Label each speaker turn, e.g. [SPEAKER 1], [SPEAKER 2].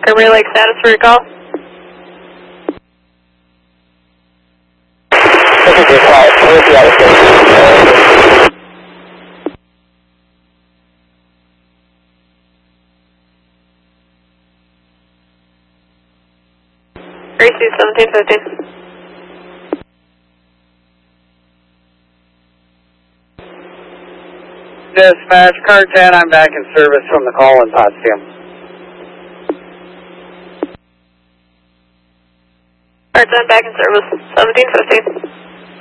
[SPEAKER 1] Cranberry Lake status for your call. Gracie 1715.
[SPEAKER 2] Dispatch, car 10, I'm back in service from the call in Potsdam.
[SPEAKER 1] Car 10 back in service, 1715.